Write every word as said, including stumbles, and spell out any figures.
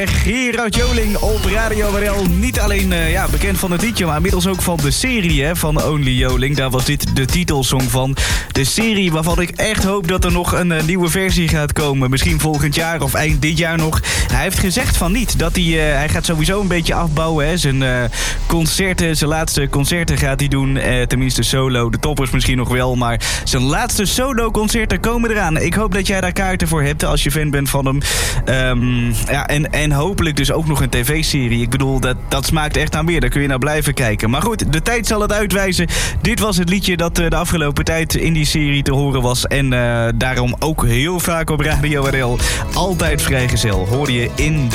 Gerard Joling op Radio R L. Niet alleen uh, ja, bekend van het liedje, maar inmiddels ook van de serie hè, van Only Joling. Daar was dit de titelsong van. De serie waarvan ik echt hoop dat er nog een uh, nieuwe versie gaat komen. Misschien volgend jaar of eind dit jaar nog. Hij heeft gezegd van niet. Dat hij, uh, hij gaat sowieso een beetje afbouwen. Hè. Zijn uh, concerten, zijn laatste concerten gaat hij doen. Uh, tenminste solo. De toppers misschien nog wel. Maar zijn laatste solo concerten komen eraan. Ik hoop dat jij daar kaarten voor hebt als je fan bent van hem. Um, ja, en, en hopelijk dus ook nog een tv-serie. Ik bedoel, dat, dat smaakt echt naar meer. Daar kun je naar blijven kijken. Maar goed, de tijd zal het uitwijzen. Dit was het liedje dat uh, de afgelopen tijd in die serie te horen was. En uh, daarom ook heel vaak op Radio R L. Altijd vrijgezel. Hoorde je in